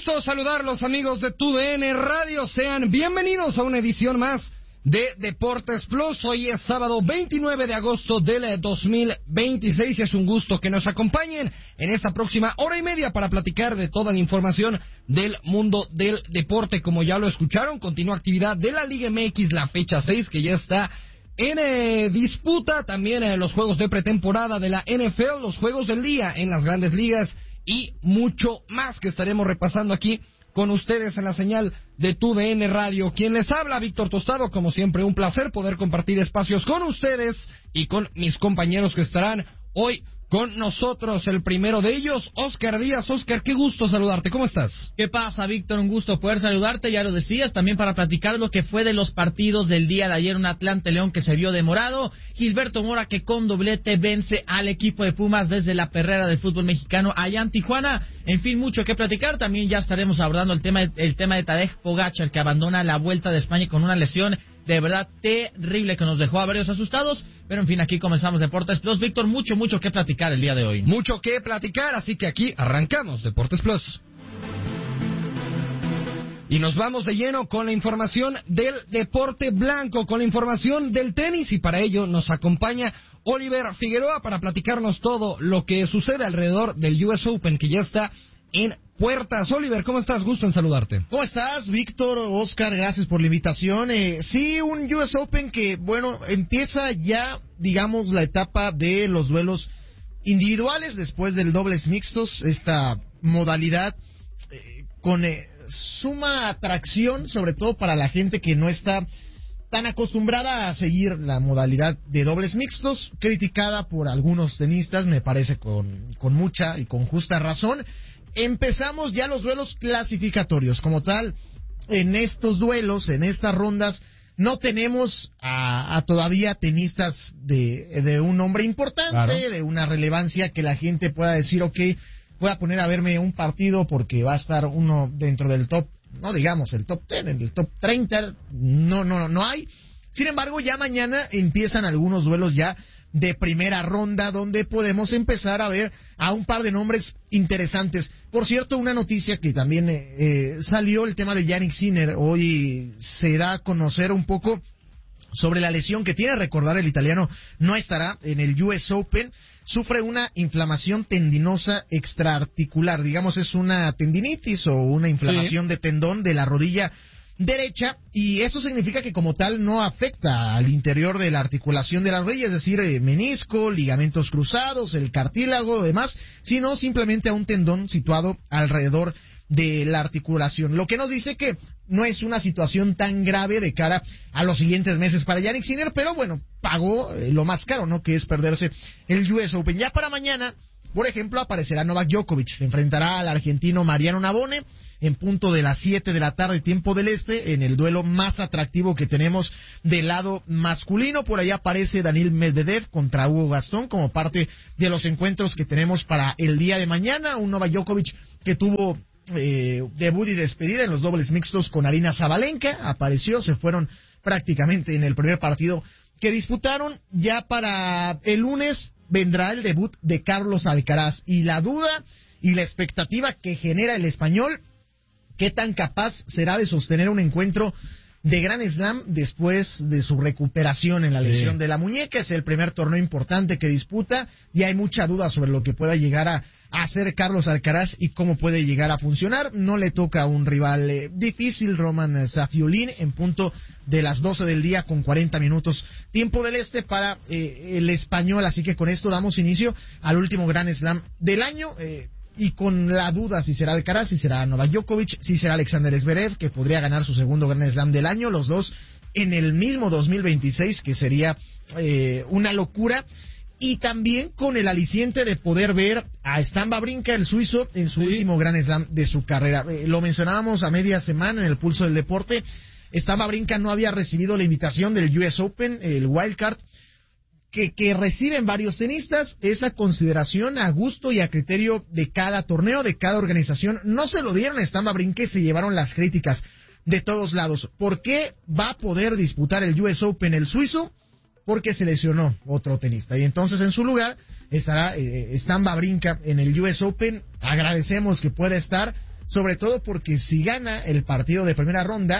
gusto saludarlos, amigos de TUDN Radio. Sean bienvenidos a una edición más de Deportes Plus. Hoy es sábado 29 de agosto del 2026 y es un gusto que nos acompañen en esta próxima hora y media para platicar de toda la información del mundo del deporte. Como ya lo escucharon, continúa actividad de la Liga MX, la fecha 6 que ya está en disputa. También los juegos de pretemporada de la NFL, los juegos del día en las grandes ligas y mucho más que estaremos repasando aquí con ustedes en la señal de TUDN Radio. Quien les habla, Víctor Tostado, como siempre un placer poder compartir espacios con ustedes y con mis compañeros que estarán hoy con nosotros. El primero de ellos, Oscar Díaz. Oscar, qué gusto saludarte, ¿cómo estás? ¿Qué pasa, Víctor? Un gusto poder saludarte, ya lo decías, también para platicar lo que fue de los partidos del día de ayer, un Atlante León que se vio demorado, Gilberto Mora que con doblete vence al equipo de Pumas desde la perrera del fútbol mexicano allá en Tijuana. En fin, mucho que platicar. También ya estaremos abordando el tema de Tadej Pogačar, que abandona la Vuelta de España con una lesión de verdad terrible que nos dejó a varios asustados. Pero en fin, aquí comenzamos Deportes Plus. Víctor, mucho que platicar el día de hoy. Mucho que platicar, así que aquí arrancamos Deportes Plus. Y nos vamos de lleno con la información del deporte blanco, con la información del tenis, y para ello nos acompaña Oliver Figueroa para platicarnos todo lo que sucede alrededor del US Open, que ya está en puertas. Oliver, ¿cómo estás? Gusto en saludarte. ¿Cómo estás, Víctor? Oscar, gracias por la invitación. Sí, un US Open que, bueno, empieza ya, digamos, la etapa de los duelos individuales después del dobles mixtos, esta modalidad con suma atracción, sobre todo para la gente que no está tan acostumbrada a seguir la modalidad de dobles mixtos, criticada por algunos tenistas, me parece con mucha y con justa razón. Empezamos ya los duelos clasificatorios. Como tal, en estos duelos, en estas rondas, no tenemos a todavía tenistas de un nombre importante, claro, de una relevancia que la gente pueda decir, ok, voy a poner a verme un partido porque va a estar uno dentro del top, no digamos el top 10, en el top 30, no hay. Sin embargo, ya mañana empiezan algunos duelos ya de primera ronda, donde podemos empezar a ver a un par de nombres interesantes. Por cierto, una noticia que también salió, el tema de Jannik Sinner. Hoy se da a conocer un poco sobre la lesión que tiene. Recordar, el italiano no estará en el US Open. Sufre una inflamación tendinosa extraarticular, digamos, es una tendinitis o una inflamación de tendón de la rodilla derecha, y eso significa que como tal no afecta al interior de la articulación de la rodilla, es decir, menisco, ligamentos cruzados, el cartílago, demás, sino simplemente a un tendón situado alrededor de la articulación, lo que nos dice que no es una situación tan grave de cara a los siguientes meses para Jannik Sinner, pero bueno, pagó lo más caro, ¿no?, que es perderse el US Open. Ya para mañana, por ejemplo, aparecerá Novak Djokovic, enfrentará al argentino Mariano Navone en punto de las 7 de la tarde, tiempo del este, en el duelo más atractivo que tenemos del lado masculino. Por allá aparece Daniil Medvedev contra Hugo Gastón como parte de los encuentros que tenemos para el día de mañana. Un Novak Djokovic que tuvo debut y despedida en los dobles mixtos con Aryna Sabalenka, apareció, se fueron prácticamente en el primer partido que disputaron. Ya para el lunes vendrá el debut de Carlos Alcaraz, y la duda y la expectativa que genera el español, qué tan capaz será de sostener un encuentro de Grand Slam después de su recuperación en la lesión de la muñeca. Es el primer torneo importante que disputa y hay mucha duda sobre lo que pueda llegar a hacer Carlos Alcaraz y cómo puede llegar a funcionar. No le toca a un rival difícil, Roman Safiullin, en punto de las 12 del día con 40 minutos tiempo del este para el español. Así que con esto damos inicio al último Grand Slam del año. Y con la duda si será Alcaraz, si será Novak Djokovic, si será Alexander Zverev, que podría ganar su segundo Grand Slam del año, los dos en el mismo 2026, que sería una locura. Y también con el aliciente de poder ver a Stan Wawrinka, el suizo, en su último Grand Slam de su carrera. Lo mencionábamos a media semana en el Pulso del Deporte. Stan Wawrinka no había recibido la invitación del US Open, el wildcard, que reciben varios tenistas. Esa consideración a gusto y a criterio de cada torneo, de cada organización. No se lo dieron a Stan Wawrinka y se llevaron las críticas de todos lados. ¿Por qué va a poder disputar el US Open el suizo? Porque se lesionó otro tenista. Y entonces en su lugar estará Stan Wawrinka en el US Open. Agradecemos que pueda estar, sobre todo porque si gana el partido de primera ronda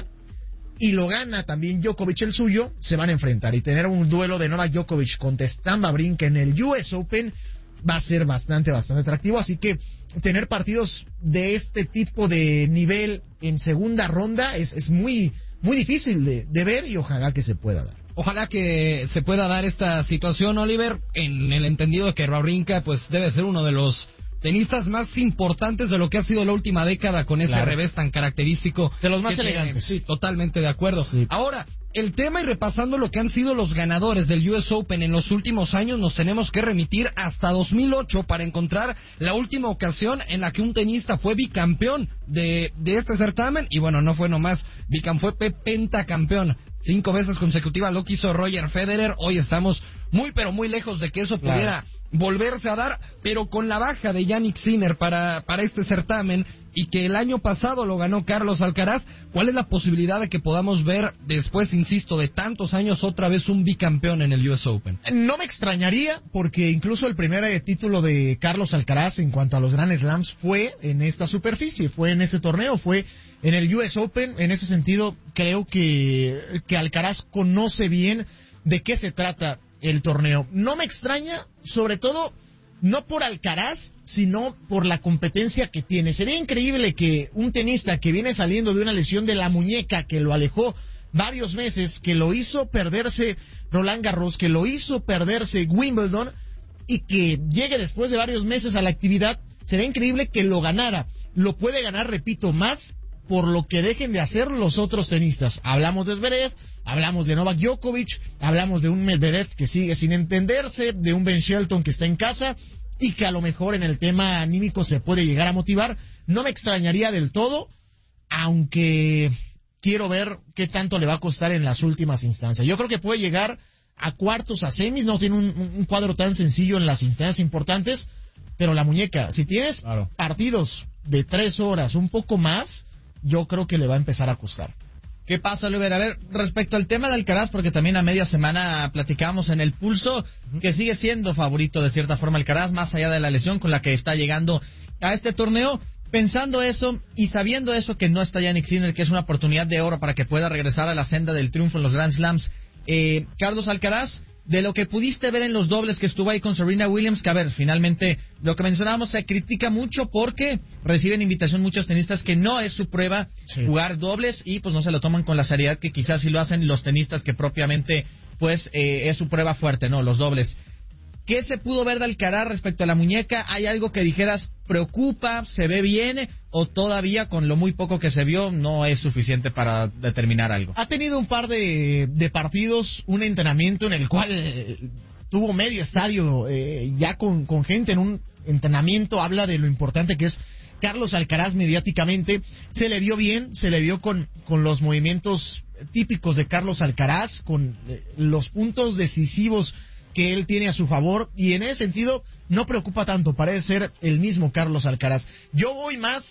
y lo gana también Djokovic el suyo, se van a enfrentar, y tener un duelo de Novak Djokovic contra Stan Wawrinka en el US Open va a ser bastante atractivo, así que tener partidos de este tipo de nivel en segunda ronda es muy difícil de ver, y ojalá que se pueda dar. Ojalá que se pueda dar esta situación, Oliver, en el entendido de que Wawrinka pues debe ser uno de los tenistas más importantes de lo que ha sido la última década, con ese revés tan característico. De los más elegantes. Sí, totalmente de acuerdo. Sí. Ahora, el tema, y repasando lo que han sido los ganadores del US Open en los últimos años, nos tenemos que remitir hasta 2008 para encontrar la última ocasión en la que un tenista fue bicampeón de este certamen, y bueno, no fue nomás bicampeón, fue pentacampeón. 5 veces consecutivas lo quiso Roger Federer. Hoy estamos muy pero muy lejos de que eso pudiera volverse a dar, pero con la baja de Jannik Sinner para este certamen, y que el año pasado lo ganó Carlos Alcaraz, ¿cuál es la posibilidad de que podamos ver después, insisto, de tantos años, otra vez un bicampeón en el US Open? No me extrañaría, porque incluso el primer título de Carlos Alcaraz en cuanto a los Grand Slams fue en esta superficie, fue en ese torneo, fue en el US Open. En ese sentido, creo que Alcaraz conoce bien de qué se trata el torneo. No me extraña, sobre todo no por Alcaraz, sino por la competencia que tiene. Sería increíble que un tenista que viene saliendo de una lesión de la muñeca que lo alejó varios meses, que lo hizo perderse Roland Garros, que lo hizo perderse Wimbledon, y que llegue después de varios meses a la actividad, sería increíble que lo ganara. Lo puede ganar, repito, más por lo que dejen de hacer los otros tenistas. Hablamos de Zverev, hablamos de Novak Djokovic, hablamos de un Medvedev que sigue sin entenderse, de un Ben Shelton que está en casa y que a lo mejor en el tema anímico se puede llegar a motivar. No me extrañaría del todo, aunque quiero ver qué tanto le va a costar en las últimas instancias. Yo creo que puede llegar a cuartos, a semis, no tiene un cuadro tan sencillo en las instancias importantes, pero la muñeca, si tienes partidos de 3 horas, un poco más, yo creo que le va a empezar a costar. ¿Qué pasa, Oliver? A ver, respecto al tema de Alcaraz, porque también a media semana platicábamos en el pulso que sigue siendo favorito de cierta forma Alcaraz, más allá de la lesión con la que está llegando a este torneo. Pensando eso y sabiendo eso, que no está Jannik Sinner, que es una oportunidad de oro para que pueda regresar a la senda del triunfo en los Grand Slams, Carlos Alcaraz, de lo que pudiste ver en los dobles que estuvo ahí con Serena Williams, que a ver, finalmente, lo que mencionábamos, se critica mucho porque reciben invitación muchos tenistas que no es su prueba jugar dobles, y pues no se lo toman con la seriedad que quizás sí lo hacen los tenistas que propiamente pues es su prueba fuerte, ¿no? Los dobles. ¿Qué se pudo ver de Alcaraz respecto a la muñeca? ¿Hay algo que dijeras preocupa, se ve bien, o todavía con lo muy poco que se vio no es suficiente para determinar algo? Ha tenido un par de partidos, un entrenamiento en el cual tuvo medio estadio ya con gente en un entrenamiento. Habla de lo importante que es Carlos Alcaraz mediáticamente. Se le vio bien, se le vio con los movimientos típicos de Carlos Alcaraz, con los puntos decisivos que él tiene a su favor, y en ese sentido no preocupa tanto, parece ser el mismo Carlos Alcaraz. Yo voy más,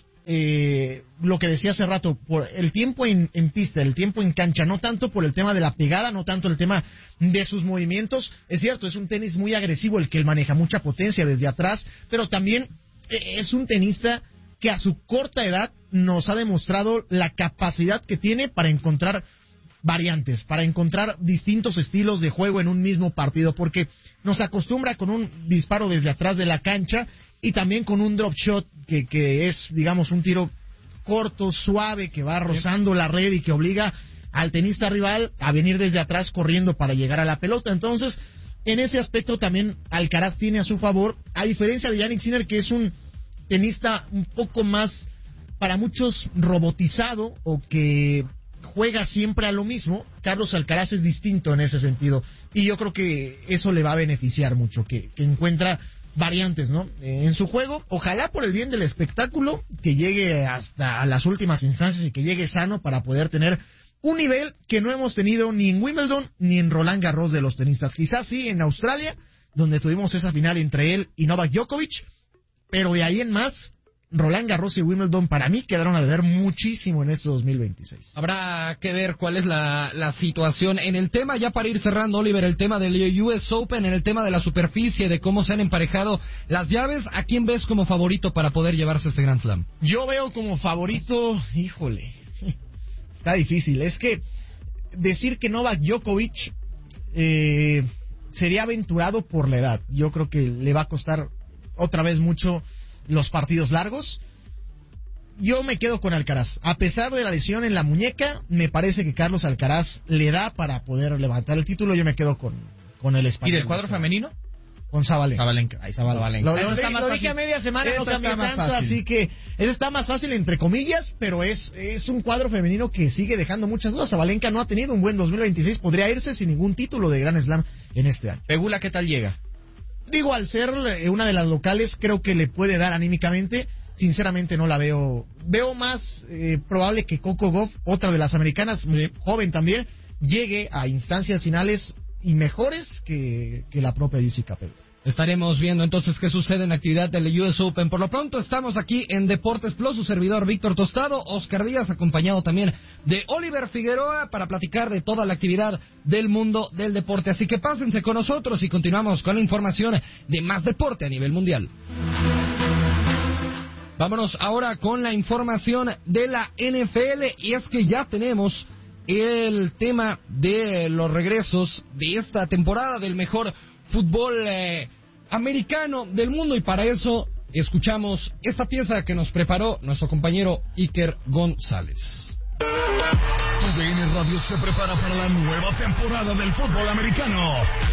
lo que decía hace rato, por el tiempo en pista, el tiempo en cancha, no tanto por el tema de la pegada, no tanto el tema de sus movimientos. Es cierto, es un tenis muy agresivo el que él maneja, mucha potencia desde atrás, pero también es un tenista que a su corta edad nos ha demostrado la capacidad que tiene para encontrar variantes, para encontrar distintos estilos de juego en un mismo partido, porque nos acostumbra con un disparo desde atrás de la cancha y también con un drop shot que es, digamos, un tiro corto, suave, que va rozando la red y que obliga al tenista rival a venir desde atrás corriendo para llegar a la pelota. Entonces, en ese aspecto también Alcaraz tiene a su favor, a diferencia de Jannik Sinner, que es un tenista un poco más, para muchos, robotizado, o que juega siempre a lo mismo. Carlos Alcaraz es distinto en ese sentido, y yo creo que eso le va a beneficiar mucho, que encuentra variantes, ¿no? En su juego. Ojalá, por el bien del espectáculo, que llegue hasta las últimas instancias y que llegue sano para poder tener un nivel que no hemos tenido ni en Wimbledon ni en Roland Garros de los tenistas. Quizás sí en Australia, donde tuvimos esa final entre él y Novak Djokovic, pero de ahí en más Roland Garros y Wimbledon para mí quedaron a deber muchísimo en este 2026. Habrá que ver cuál es la situación en el tema, ya para ir cerrando, Oliver, el tema del US Open, en el tema de la superficie, de cómo se han emparejado las llaves. ¿A quién ves como favorito para poder llevarse este Grand Slam? Yo veo como favorito, híjole, está difícil. Es que decir que Novak Djokovic sería aventurado por la edad. Yo creo que le va a costar otra vez mucho los partidos largos. Yo me quedo con Alcaraz. A pesar de la lesión en la muñeca, me parece que Carlos Alcaraz le da para poder levantar el título. Yo me quedo con el español. ¿Y del cuadro femenino? Con Sabalenka. Ahí Sabalenka. Lo dije a media semana, no cambió tanto, así que eso está más fácil entre comillas, pero es un cuadro femenino que sigue dejando muchas dudas. Sabalenka no ha tenido un buen 2026, podría irse sin ningún título de Grand Slam en este año. Pegula, ¿qué tal llega? Digo, al ser una de las locales, creo que le puede dar anímicamente. Sinceramente no la veo. Veo más probable que Coco Gauff, otra de las americanas, joven también, llegue a instancias finales y mejores que la propia Jessica Pegula. Estaremos viendo entonces qué sucede en la actividad del US Open. Por lo pronto estamos aquí en Deportes Plus, su servidor Víctor Tostado, Oscar Díaz, acompañado también de Oliver Figueroa para platicar de toda la actividad del mundo del deporte. Así que pásense con nosotros y continuamos con la información de más deporte a nivel mundial. Vámonos ahora con la información de la NFL, y es que ya tenemos el tema de los regresos de esta temporada del mejor fútbol americano del mundo, y para eso escuchamos esta pieza que nos preparó nuestro compañero Iker González. TUDN Radio se prepara para la nueva temporada del fútbol americano.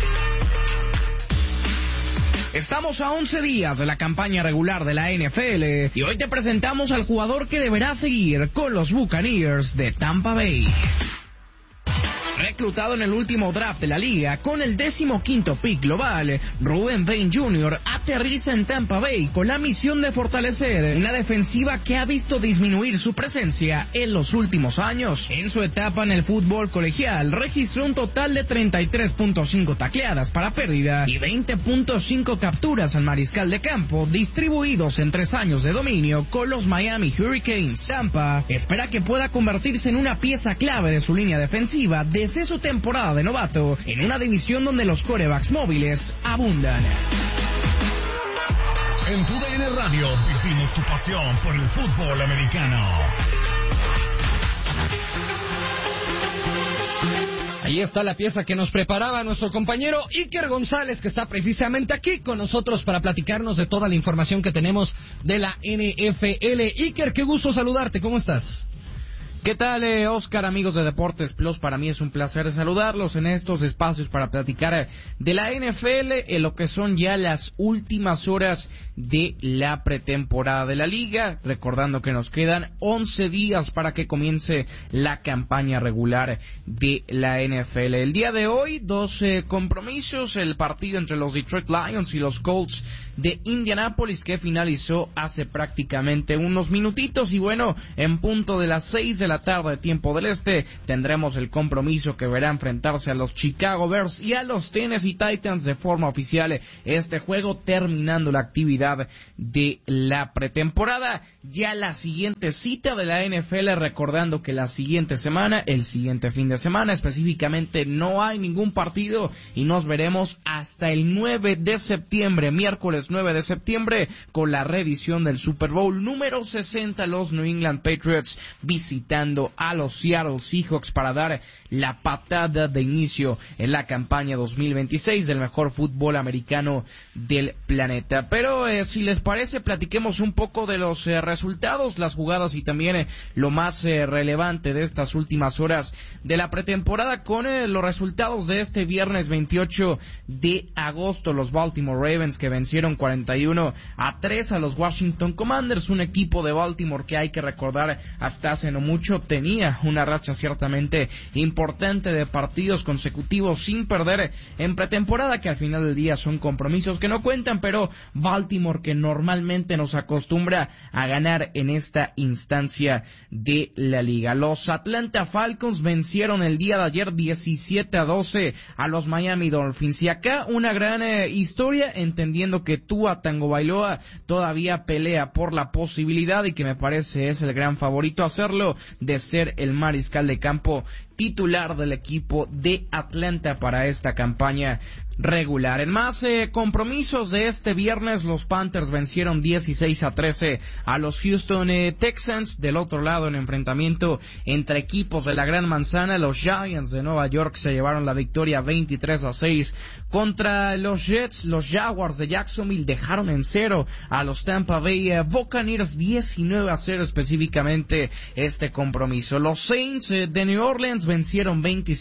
Estamos a 11 días de la campaña regular de la NFL y hoy te presentamos al jugador que deberá seguir con los Buccaneers de Tampa Bay. Reclutado en el último draft de la liga con el 15º pick global, Ruben Payne Jr. aterriza en Tampa Bay con la misión de fortalecer una defensiva que ha visto disminuir su presencia en los últimos años. En su etapa en el fútbol colegial registró un total de 33.5 tacleadas para pérdida y 20.5 capturas al mariscal de campo, distribuidos en 3 años de dominio con los Miami Hurricanes. Tampa espera que pueda convertirse en una pieza clave de su línea defensiva desde su temporada de novato, en una división donde los quarterbacks móviles abundan. En TUDN Radio vivimos tu pasión por el fútbol americano. Ahí está la pieza que nos preparaba nuestro compañero Iker González, que está precisamente aquí con nosotros para platicarnos de toda la información que tenemos de la NFL. Iker, qué gusto saludarte, ¿cómo estás? ¿Qué tal, Oscar, amigos de Deportes Plus? Para mí es un placer saludarlos en estos espacios para platicar de la NFL, en lo que son ya las últimas horas de la pretemporada de la liga, recordando que nos quedan 11 días para que comience la campaña regular de la NFL. El día de hoy, 12 compromisos, el partido entre los Detroit Lions y los Colts de Indianapolis, que finalizó hace prácticamente unos minutitos, y bueno, en punto de las 6 de la tarde, tiempo del este, tendremos el compromiso que verá enfrentarse a los Chicago Bears y a los Tennessee Titans de forma oficial, este juego terminando la actividad de la pretemporada. Ya la siguiente cita de la NFL, recordando que la siguiente semana, el siguiente fin de semana específicamente, no hay ningún partido y nos veremos hasta el 9 de septiembre, miércoles 9 de septiembre, con la reedición del Super Bowl número 60, los New England Patriots visitando a los Seattle Seahawks para dar la patada de inicio en la campaña 2026 del mejor fútbol americano del planeta. Pero si les parece, platiquemos un poco de los resultados, las jugadas y también lo más relevante de estas últimas horas de la pretemporada, con los resultados de este viernes 28 de agosto. Los Baltimore Ravens, que vencieron 41-3 a los Washington Commanders, un equipo de Baltimore que hay que recordar hasta hace no mucho hecho tenía una racha ciertamente importante de partidos consecutivos sin perder en pretemporada, que al final del día son compromisos que no cuentan, pero Baltimore, que normalmente nos acostumbra a ganar en esta instancia de la liga. Los Atlanta Falcons vencieron el día de ayer 17-12 a los Miami Dolphins, y acá una gran historia, entendiendo que Tua Tagovailoa todavía pelea por la posibilidad, y que me parece es el gran favorito a hacerlo, de ser el mariscal de campo titular del equipo de Atlanta para esta campaña regular. En más compromisos de este viernes, los Panthers vencieron 16-13 a los Houston Texans. Del otro lado, en enfrentamiento entre equipos de la Gran Manzana, los Giants de Nueva York se llevaron la victoria 23-6 contra los Jets. Los Jaguars de Jacksonville dejaron en cero a los Tampa Bay Buccaneers 19-0 específicamente este compromiso. Los Saints de New Orleans vencieron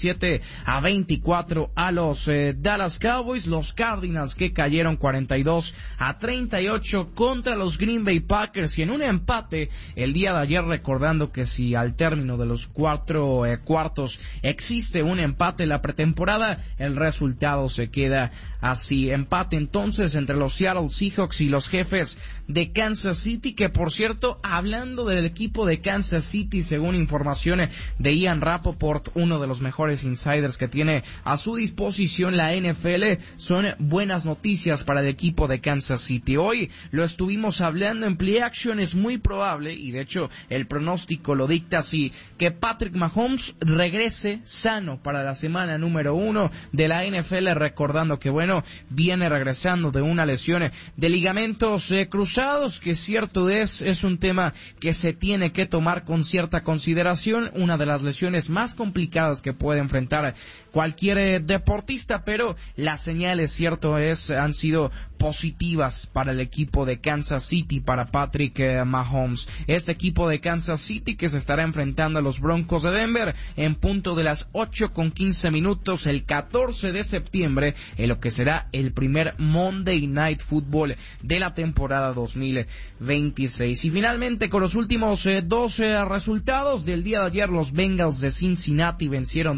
27-24 a los Dallas Cowboys. Los Cardinals, que cayeron 42-38 contra los Green Bay Packers, y en un empate el día de ayer, recordando que si al término de los 4 cuartos existe un empate en la pretemporada, el resultado se queda así. Empate entonces entre los Seattle Seahawks y los Jefes de Kansas City, que por cierto, hablando del equipo de Kansas City, según informaciones de Ian Rapoport, uno de los mejores insiders que tiene a su disposición la NFL, son buenas noticias para el equipo de Kansas City. Hoy lo estuvimos hablando en Play Action, es muy probable, y de hecho el pronóstico lo dicta así, que Patrick Mahomes regrese sano para la semana número 1 de la NFL, recordando que bueno, viene regresando de una lesión de ligamentos cruzados, que cierto es un tema que se tiene que tomar con cierta consideración, una de las lesiones más complicadas que puede enfrentar cualquier deportista, pero las señales, cierto han sido positivas para el equipo de Kansas City, para Patrick Mahomes. Este equipo de Kansas City, que se estará enfrentando a los Broncos de Denver en punto de las 8:15 el 14 de septiembre, en lo que será el primer Monday Night Football de la temporada 2026. Y finalmente, con los últimos 12 resultados del día de ayer, los Bengals de Cincinnati vencieron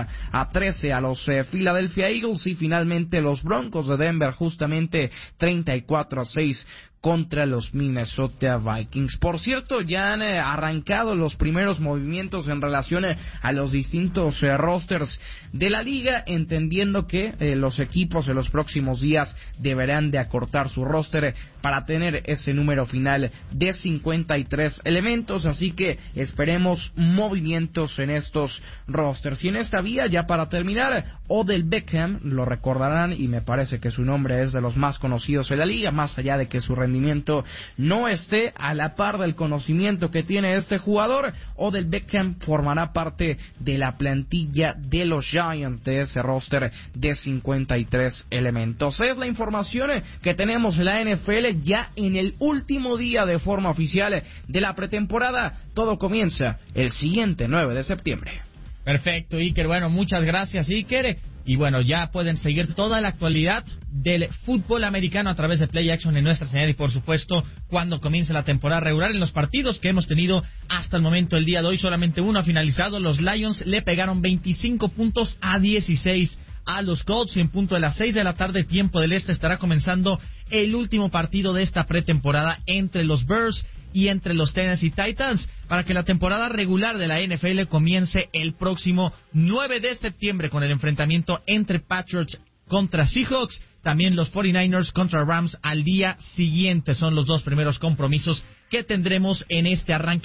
30-13 a los Philadelphia Eagles, y finalmente los Broncos de Denver justamente 34-6 contra los Minnesota Vikings. Por cierto, ya han arrancado los primeros movimientos en relación a los distintos rosters de la liga, entendiendo que los equipos en los próximos días deberán de acortar su roster para tener ese número final de 53 elementos, así que esperemos movimientos en estos rosters. Y en esta vía, ya para terminar, Odell Beckham, lo recordarán, y me parece que su nombre es de los más conocidos en la liga, más allá de que su rendimiento no esté a la par del conocimiento que tiene este jugador. Odell Beckham formará parte de la plantilla de los Giants, de ese roster de 53 elementos. Es la información que tenemos en la NFL ya en el último día de forma oficial de la pretemporada. Todo comienza el siguiente 9 de septiembre. Perfecto, Iker. Bueno, muchas gracias, Iker. Y bueno, ya pueden seguir toda la actualidad del fútbol americano a través de Play Action en nuestra señal, y por supuesto cuando comience la temporada regular. En los partidos que hemos tenido hasta el momento, el día de hoy solamente uno ha finalizado. Los Lions le pegaron 25-16 a los Colts, y en punto de las 6 de la tarde, tiempo del este, estará comenzando el último partido de esta pretemporada entre los Bears y entre los Tennessee Titans, para que la temporada regular de la NFL comience el próximo 9 de septiembre con el enfrentamiento entre Patriots contra Seahawks. También los 49ers contra Rams al día siguiente. Son los dos primeros compromisos que tendremos en este arranque